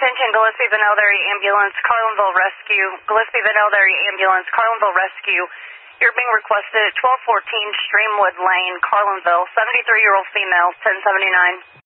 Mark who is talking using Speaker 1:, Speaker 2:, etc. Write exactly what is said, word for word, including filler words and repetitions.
Speaker 1: Attention, Gillespie Vanel Dairy Ambulance, Carlinville Rescue. Gillespie Vanel Dairy Ambulance, Carlinville Rescue. You're being requested at twelve fourteen Streamwood Lane, Carlinville. seventy-three-year-old female, ten seventy-nine.